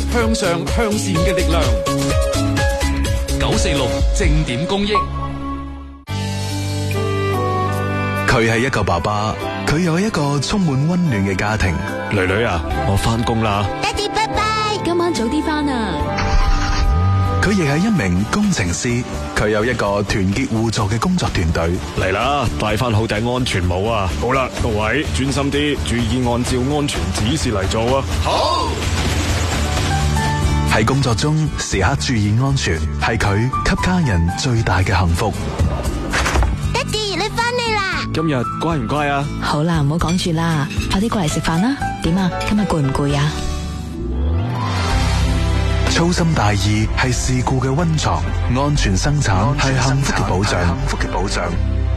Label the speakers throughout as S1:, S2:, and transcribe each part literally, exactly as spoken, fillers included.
S1: 向上向善嘅力量。九四六正點公益。
S2: 佢係一個爸爸，佢有一個充滿溫暖嘅家庭。
S3: 女女啊，我翻工啦。
S4: 爹哋拜拜，今晚早啲翻啊。
S2: 佢亦係一名工程師，佢有一個團結互助嘅工作團隊。
S3: 嚟啦，戴翻好頂安全帽啊！好啦，各位專心啲，注意按照安全指示嚟做啊！
S1: 好。
S2: 喺工作中時刻注意安全，係佢給家人最大嘅幸福。
S4: 爹哋，你翻嚟啦！
S3: 今日乖唔乖啊？
S5: 好啦，唔好講住啦，快啲過嚟食飯啦！點啊？今日攰唔攰啊？
S2: 粗心大意係事故嘅溫床，安全生產係幸福嘅保障。幸福嘅保障。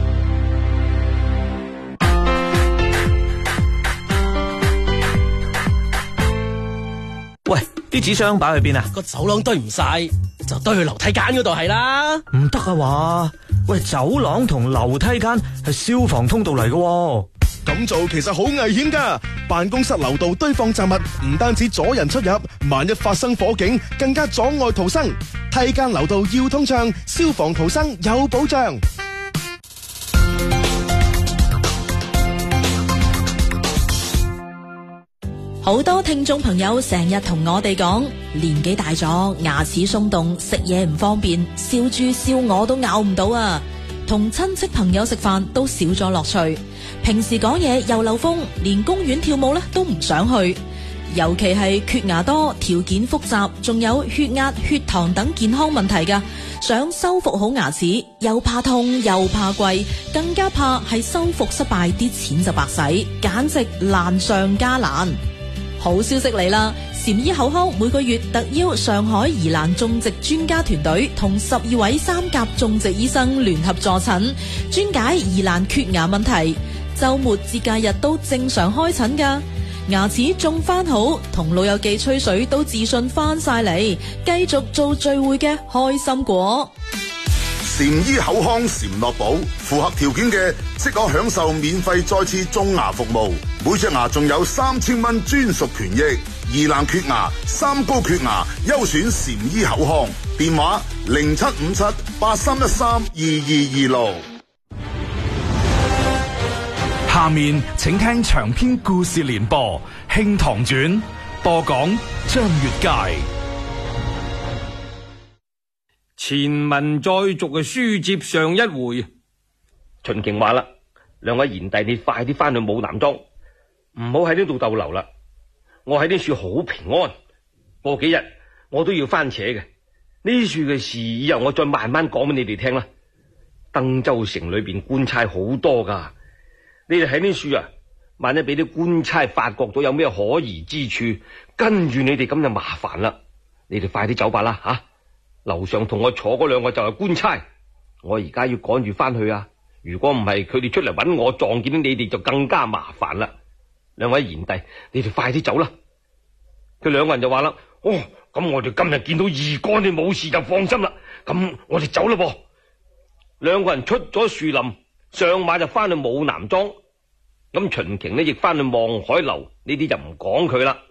S6: 喂，啲紙箱擺去邊啊？
S7: 個走廊堆唔晒，就堆去樓梯間嗰度係啦。
S6: 唔得啊話，喂，走廊同樓梯間係消防通道嚟嘅。
S8: 咁做其實好危險噶，辦公室樓道堆放雜物，唔單止阻人出入，萬一發生火警，更加阻礙逃生。梯間樓道要通暢，消防逃生有保障。
S9: 好多聽眾朋友成日同我哋講，年紀大咗，牙齒鬆動，食嘢唔方便，笑豬笑我都咬唔到啊！同親戚朋友食飯都少咗樂趣，平時講嘢又漏風，連公園跳舞咧都唔想去。尤其係缺牙多、條件複雜，仲有血壓、血糖等健康問題噶，想修復好牙齒，又怕痛又怕貴，更加怕係修復失敗，啲錢就白使，簡直難上加難。好消息嚟啦！禪醫口腔每個月特邀上海宜蘭種植專家團隊同十二位三甲種植醫生聯合助診，專解宜蘭缺牙問題。周末節假日都正常開診噶，牙齒種翻好，同老友記吹水都自信翻晒嚟，繼續做聚會嘅開心果。
S10: 禪醫口腔禪樂寶，符合條件嘅即可享受免費再次種牙服務，每隻牙仲有三千蚊專屬權益。宜蘭缺牙、三高缺牙，優選禪醫口腔。電話零七五七八三一三二二二六。
S1: 下面請聽長篇故事連播《慶堂傳》，播講張月佳。
S11: 前文再續嘅書接上一回，秦瓊話啦：兩位賢弟，你快啲翻去武南莊，唔好喺呢度逗留啦。我喺呢處好平安，過幾日我都要翻扯嘅。呢處嘅事以後我再慢慢講俾你哋聽啦。登州城裏邊官差好多噶，你哋喺呢處啊，萬一俾啲官差發覺到有咩可疑之處，跟住你哋咁就麻煩啦。你哋快啲走吧啦吓！樓上同我坐嗰兩個就係官差，我而家要趕住翻去啊！如果唔係，佢哋出嚟揾我，撞見你哋就更加麻煩啦。兩位賢弟，你哋快啲走啦！佢兩個人就話啦：哦，咁我哋今日見到二哥你冇事就放心啦。咁我哋走啦噃。兩個人出咗樹林，上馬就翻去武南莊。咁秦瓊呢亦翻去望海樓，呢啲就唔講佢啦。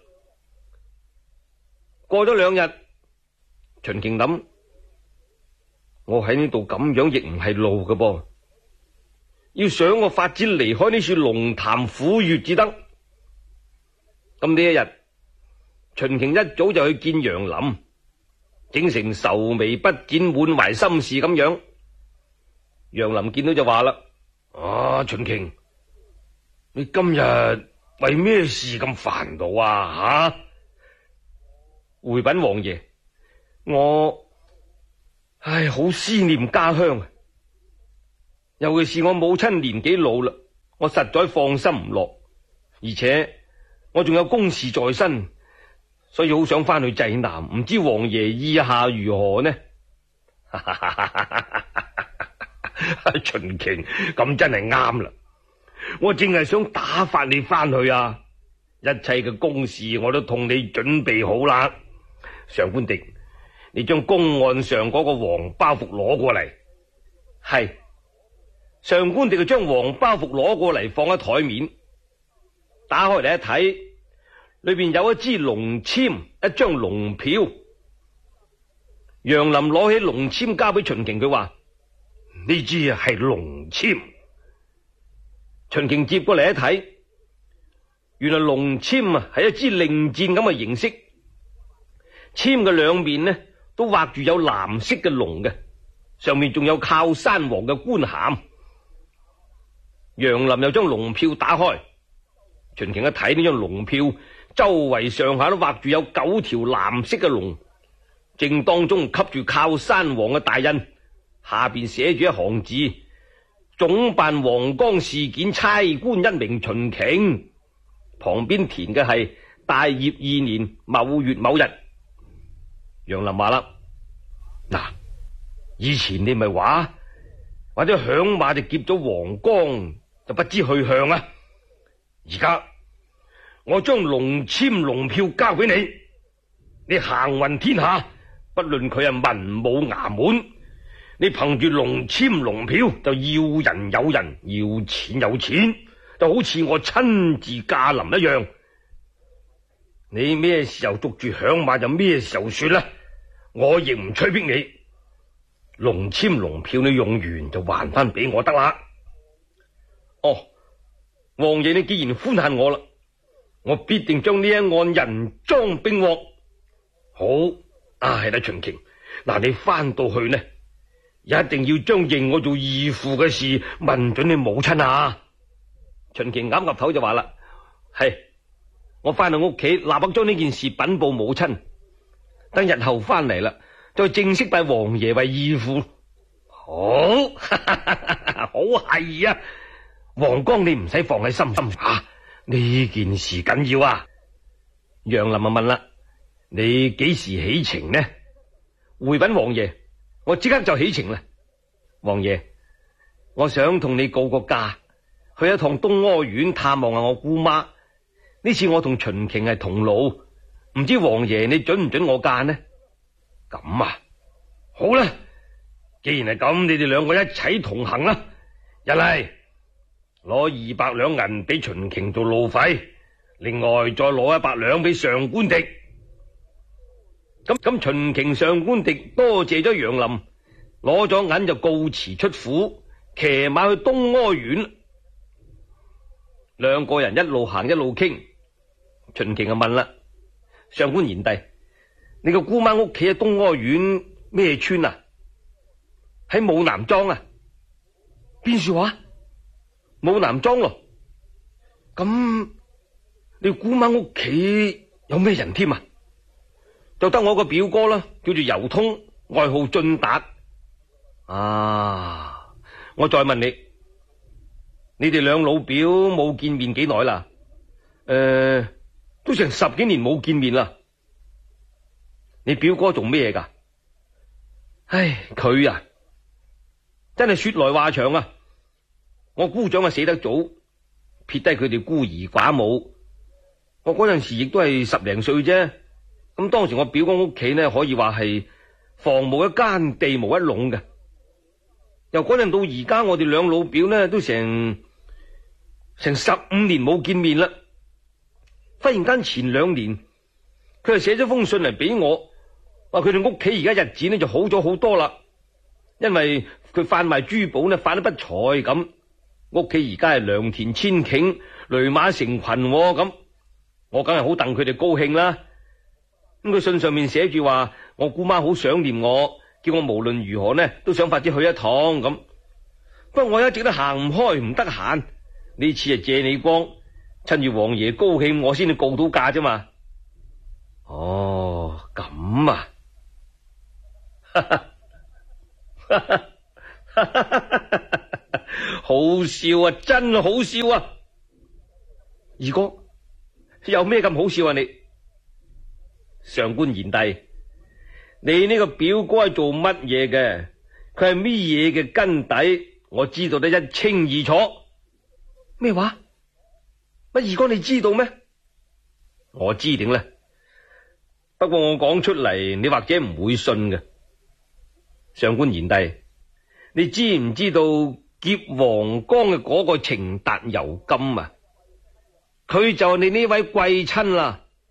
S11: 過咗兩日。秦瓊諗，我喺呢度咁樣亦唔係路嘅噃，要想個法子離開呢處龍潭虎穴至得。咁呢一日，秦瓊一早就去見楊林，整成愁眉不展、滿懷心事咁樣。楊林見到就話啦：啊，秦瓊，你今日為咩事咁煩惱啊？吓、啊，回稟王爺。我唉，好思念家鄉啊！尤其是我母親年紀老啦，我實在放心唔落，而且我仲有公事在身，所以好想翻去濟南。唔知王爺意下如何呢？秦瓊，咁真係啱啦！我正係想打發你翻去啊！一切嘅公事我都同你準備好啦，上官迪。你將公案上嗰個黃包袱攞過嚟。係，上官迪就將黃包袱攞過嚟放喺台面，打開嚟一睇， 裏邊有一支龍籤，一張龍票。楊林攞起龍籤交俾秦瓊，佢話呢支係龍籤。秦瓊接過嚟一睇，原來龍籤啊係一支令箭咁嘅形式，籤嘅兩面呢都畫住有藍色嘅龍嘅，上面仲有靠山王嘅官銜。楊林又將龍票打開，秦瓊一睇呢張龍票，周圍上下都畫住有九條藍色嘅龍，正當中吸住靠山王嘅大印，下邊寫住一行字：總辦黃岡事件差官一名秦瓊。旁邊填嘅係大業二年某月某日。楊林話啦，嗱，以前你咪話或者響馬就劫咗黃岡，就不知去向啊。而家我將龍籤龍票交俾你，你行運天下，不論佢係文武衙門，你憑住龍籤龍票就要人有人，要錢有錢，就好似我親自駕臨一樣。你咩時候捉住響馬就咩時候說啦，我亦唔催逼你。龍籤龍票你用完就還翻俾我得啦。哦，王爺你既然寬限我啦，我必定將呢一案人贓並獲。好啊，係啦，秦瓊，嗱，你翻到去呢，一定要將認我做義父嘅事問准你母親啊。秦瓊岌岌頭就話啦，係，我翻到屋企立刻將呢件事稟報母親，等日後翻嚟啦，再正式拜王爺為義父。好，哈哈哈哈，好係啊，黃岡你唔使放喺心心啊，呢件事緊要啊。楊林啊問啦，你幾時起程呢？回稟王爺，我即刻就起程啦。王爺，我想同你告個假，去一趟東柯縣探望下我姑媽。呢次我同秦瓊係同路，唔知王爺你准唔准我假呢？咁啊，好啦，既然係咁，你哋兩個一齊同行啦。一嚟攞二百兩銀俾秦瓊做路費，另外再攞一百兩俾上官迪。咁咁秦瓊上官迪多謝咗楊林，攞咗銀就告辭出府，騎馬去東柯縣。兩個人一路行一路傾，秦瓊就問啦：上官賢弟，你個姑媽屋企喺東柯縣咩村啊？喺武南莊啊？邊處話？武南莊咯。咁你姑媽屋企有咩人添啊？就得我個表哥啦，叫做尤通，外號俊達。啊，我再問你，你哋兩老表冇見面幾耐啦？誒、呃，都成十幾年冇見面啦。你表哥做咩噶？唉，佢啊，真係說來話長啊。我姑丈啊死得早，撇低佢哋孤兒寡母。我嗰陣時亦都係十零歲啫。咁當時我表哥屋企呢，可以話係房無一間，地無一攏嘅。由嗰陣到而家，我哋兩老表呢都成成十五年冇見面啦。忽然間前兩年，佢就寫咗封信嚟俾我，話佢哋屋企而家日子呢就好咗好多啦。因為佢販賣珠寶呢發得不才咁，屋企而家係良田千頃，驢馬成群咁，我梗係好戥佢哋高興啦。咁佢信上面寫住話，我姑媽好想念我，叫我無論如何呢都想快啲去一趟咁。不過我一直都行唔開，唔得閒。呢次係借你光，趁住王爺高興，我先至告到假啫嘛。哦，咁啊，好笑啊，真好笑啊！二哥，有咩咁好笑啊你？上官賢弟，你呢個表哥係做乜嘢嘅？佢係咩嘢嘅根底？我知道得一清二楚。咩話？乜二哥你知道咩？我知點咧？不過我講出嚟，你或者唔會信嘅。上官賢弟，你知唔知道劫黃岡嘅嗰個程達尤金啊？佢就係你呢位貴親啦。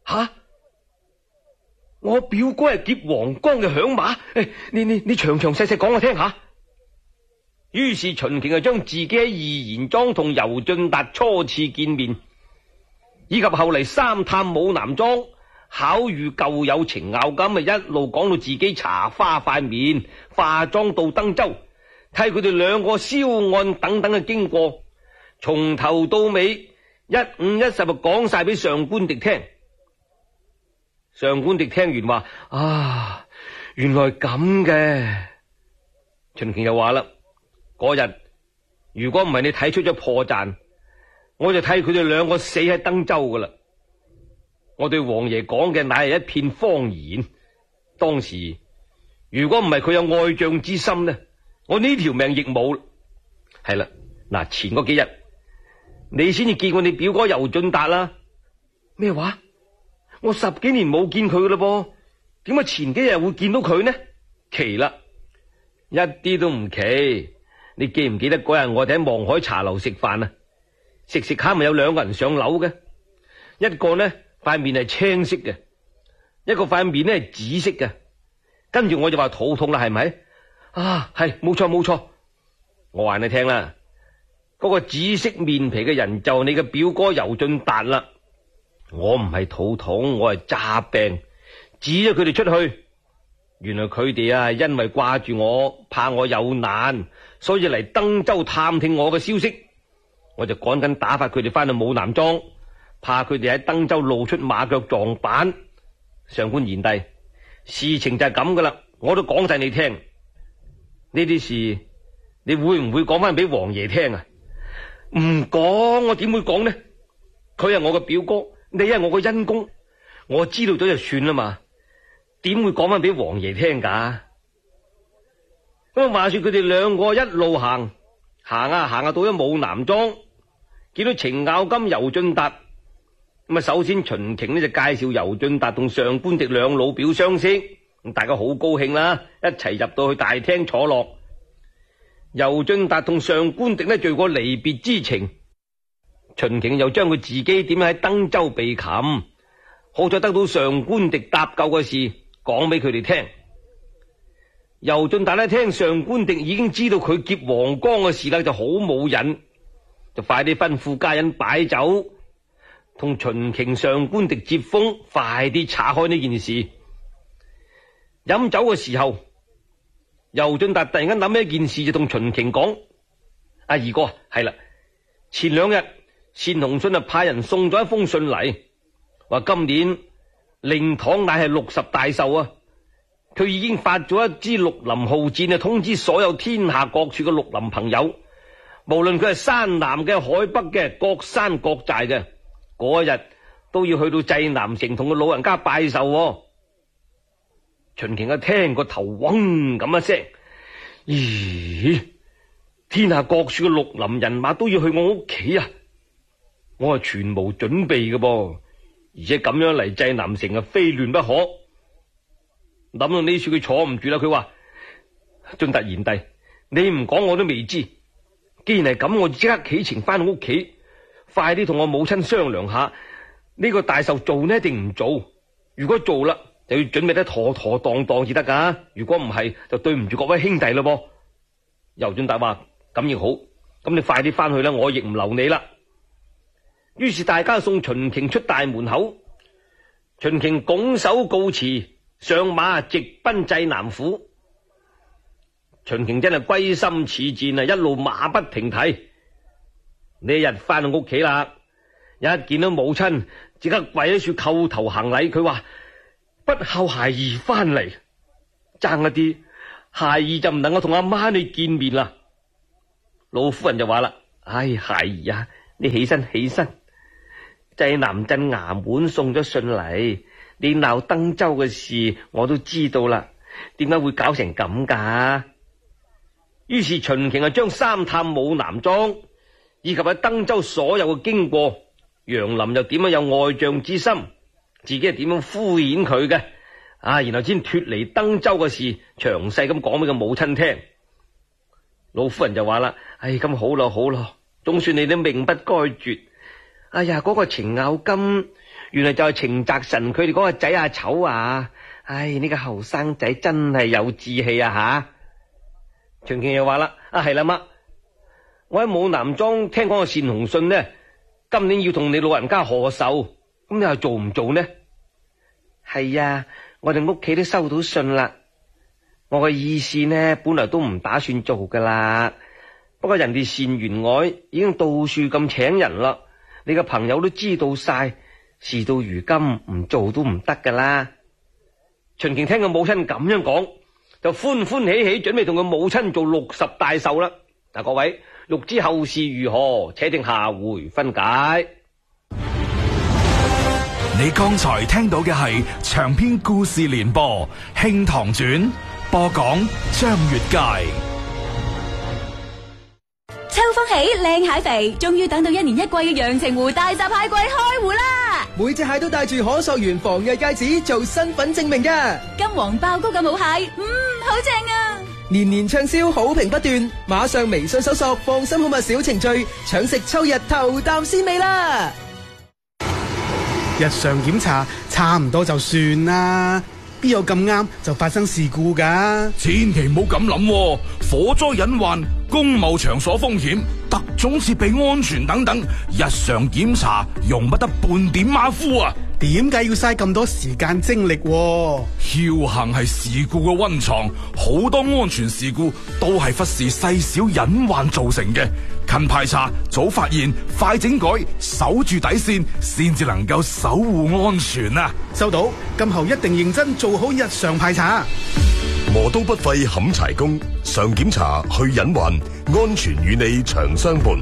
S11: 吓？我表哥係劫黃岡嘅響馬，誒，你你你詳詳細細講我聽下。於是秦瓊就將自己喺義賢莊同尤俊達初次見面，以及後嚟三探武南莊巧遇舊友程咬金，咪一路講到自己茶花塊面、化妝到登州，替佢哋兩個銷案等等嘅經過，從頭到尾一五一十就講晒俾上官迪聽。上官迪聽完話：啊，原來咁嘅。秦瓊又話啦：嗰日如果唔係你睇出咗破綻，我就替佢哋兩個死喺登州噶啦。我對王爺講嘅乃係一片謊言。當時如果唔係佢有愛將之心呢，我呢條命亦冇。係啦，嗱，前嗰幾日你先至見過你表哥尤俊達啦。咩話？我十幾年冇見佢噶啦噃，點解前幾日會見到佢呢？奇啦，一啲都唔奇。你記唔記得嗰日我哋喺望海茶樓食飯啊？食食下咪有兩個人上樓嘅，一個呢塊面係青色嘅，一個塊面呢係紫色嘅。跟住我就話肚痛啦，係咪？啊，係，冇錯冇錯。我話你聽啦，嗰個紫色面皮嘅人就係你嘅表哥尤俊達啦。我唔係肚痛，我係詐病，指咗佢哋出去。原來佢哋啊，因為掛住我，怕我有難，所以嚟登州探聽我嘅消息。我就趕緊打發佢哋翻去武南莊，怕佢哋喺登州露出馬腳撞板。上官賢弟，事情就係咁噶啦，我都講晒你聽。呢啲事你會唔會講翻俾王爺聽啊？唔講，我點會講呢？佢係我嘅表哥，你係我嘅恩公，我知道咗就算啦嘛，點會講翻俾王爺聽噶？咁啊，話說佢哋兩個一路行，行啊行啊到咗武南莊，見到程咬金、尤俊達。咁啊，首先秦瓊呢就介紹尤俊達同上官迪兩老表相識，咁大家好高興啦，一齊入到去大廳坐落。尤俊達同上官迪呢敘過離別之情。秦瓊又將佢自己點樣喺登州被擒，好彩得到上官迪搭救嘅事講俾佢哋聽。尤俊達呢聽上官迪已經知道佢劫黃岡嘅事啦，就好冇癮，就快啲吩咐家人擺酒，同秦瓊、上官迪接風，快啲查開呢件事。飲酒嘅時候，尤俊達突然間諗起一件事，就同秦瓊講：阿二哥，係啦，前兩日單鴻信啊派人送咗一封信嚟，話今年令堂乃係六十大壽啊，佢已經發咗一支綠林號戰啊，通知所有天下各處嘅綠林朋友，無論佢係山南嘅、海北嘅、各山各寨嘅，嗰一日都要去到濟南城同個老人家拜壽。秦瓊一聽個頭嗡咁一聲，咦，天下各處嘅綠林人馬都要去我屋企啊！我係全無準備嘅噃，而且咁樣嚟濟南城啊，非亂不可。諗到呢處佢坐唔住啦，佢話：俊達賢弟，你唔講我都未知。既然係咁，我即刻啟程翻到屋企，快啲同我母親商量下，呢個大壽做呢定唔做？如果做啦，就要準備得妥妥當當至得噶。如果唔係，就對唔住各位兄弟咯噃。尤俊達話：咁亦好，咁你快啲翻去啦，我亦唔留你啦。於是大家送秦瓊出大門口，秦瓊拱手告辭，上馬直奔濟南府。秦瓊真係歸心似箭啊，一路馬不停蹄。呢一日翻到屋企啦，一見到母親，即刻跪喺處叩頭行禮。佢話：不孝孩兒翻嚟，爭一啲，孩兒就唔能夠同阿媽你見面啦。老夫人就話啦：唉，孩兒啊，你起身起身。濟南鎮衙門送咗信嚟，你鬧登州嘅事我都知道啦，點解會搞成咁噶？於是秦瓊啊，將三探武南莊以及喺登州所有嘅經過，楊林又點樣有愛將之心，自己係點樣敷衍佢嘅啊，然後先脫離登州嘅事，詳細咁講俾個母親聽。老夫人就話啦：唉，咁好咯好咯，總算你都命不該絕。哎呀，嗰個程咬金原來就係程澤神佢哋嗰個仔阿丑啊！唉，呢、這個後生仔真係有志氣啊吓！秦瓊又話啦：啊係啦媽，我喺武南莊聽講個單鴻信呢，今年要同你老人家賀壽，咁你又做唔做呢？係啊，我哋屋企都收到信啦。我嘅意思呢，本來都唔打算做噶啦，不過人哋單員外已經到處咁請人啦，你個朋友都知道晒，事到如今唔做都唔得噶啦。秦瓊聽佢母親咁樣講，就歡歡喜喜準備同佢母親做六十大壽啦。嗱，各位欲知後事如何，且聽下回分解。
S1: 你剛才聽到嘅係長篇故事連播《慶堂傳》，播講張月佳。
S4: 秋風起，靚蟹肥，終於等到一年一季嘅陽澄湖大閘蟹季開湖啦！
S12: 每隻蟹都帶住可溯源防偽戒指做身份證明嘅。
S4: 金黃爆谷嘅母蟹，嗯，好正啊！
S12: 年年暢銷，好評不斷，馬上微信搜索放心好物小程序，搶食秋日頭啖鮮味啦！
S13: 日常檢查差唔多就算啦，邊有咁啱就發生事故噶？
S1: 千祈唔好咁諗，火災隱患、公務場所風險、特種設備安全等等，日常檢查容不得半點馬虎啊！
S13: 點解要嘥咁多時間精力？僥
S1: 倖係事故嘅溫床，好多安全事故都係忽視細小隱患造成嘅。勤排查、早發現、快整改，守住底線，先至能夠守護安全啊！
S13: 收到，今後一定認真做好日常排查。
S14: 磨刀不廢砍柴工，常檢查去隱患，安全與你長相伴。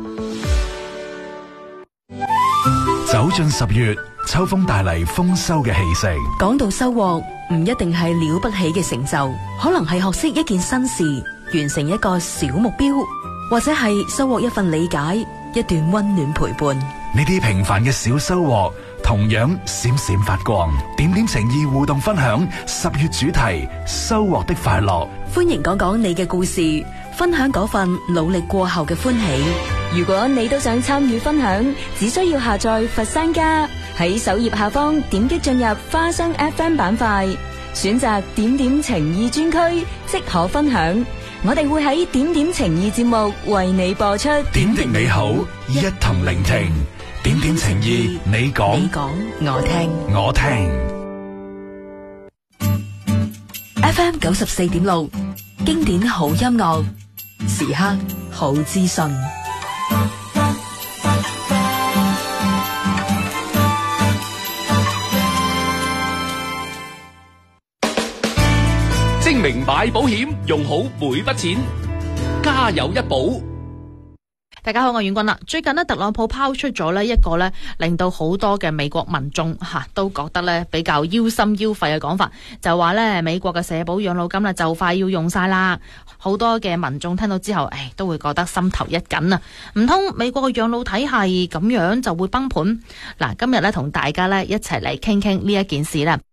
S2: 走進十月，秋風帶嚟豐收嘅氣息。
S9: 講到收穫，唔一定係了不起嘅成就，可能係學識一件新事，完成一個小目標，或者係收穫一份理解，一段溫暖陪伴。
S2: 呢啲平凡嘅小收穫，同樣閃閃發光。點點情意互動分享十月主題：收穫的快樂。
S9: 歡迎講講你嘅故事，分享嗰份努力過後嘅歡喜。
S4: 如果你都想參與分享，只需要下載佛山家，喺首頁下方點擊進入花生 F M 板塊，選擇點點情意專區，即可分享。我哋會喺點點情意節目為你播出。
S2: 點滴你好，一同聆聽。點點情意，你講，
S9: 你講，我聽，
S2: 我聽。
S9: F M 九十四點六，經典好音樂，時刻好資訊。
S15: 精明買保險，用好每筆錢，家有一保。
S16: 大家好，我係阮君啦。最近呢，特朗普拋出咗呢一個呢，令到好多嘅美國民眾吓、啊、都覺得呢比較腰心腰肺嘅講法，就話呢美國嘅社保養老金呢就快要用晒啦。好多嘅民眾聽到之後，誒都會覺得心頭一緊啊！唔通美國嘅養老體系咁樣就會崩盤？嗱，今日呢，同大家呢一齊嚟傾傾呢一件事啦。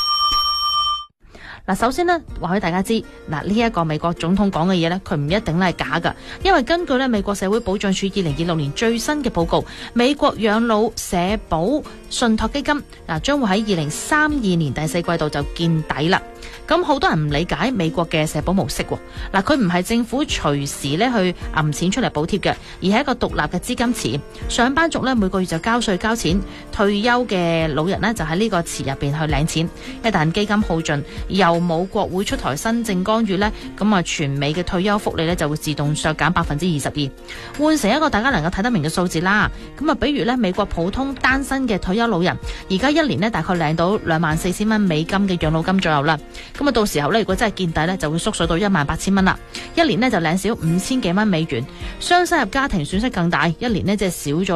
S16: 嗱，首先呢，話俾大家知，嗱呢一個美國總統講嘅嘢呢，佢唔一定係假噶，因為根據呢美國社會保障署二零二六年最新嘅報告，美國養老社保信託基金嗱將會喺二零三二年第四季度就見底啦。咁好多人唔理解美國嘅社保模式，嗱佢唔係政府隨時咧去揞錢出嚟補貼嘅，而係一個獨立嘅資金池。上班族咧每個月就交稅交錢，退休嘅老人呢就喺呢個池入邊去領錢。一旦基金耗盡，又冇國會出台新政干預呢，咁啊全美嘅退休福利呢就會自動削減百分之二十二，換成一個大家能夠睇得明嘅數字啦。咁啊，比如呢美國普通單身嘅退休老人，而家一年呢大概領到兩萬四千蚊美金嘅養老金左右啦。咁啊，到時候咧，如果真係見底咧，就會縮水到一萬八千蚊啦。一年呢就領少五千幾蚊美元，雙收入家庭損失更大，一年呢即係少咗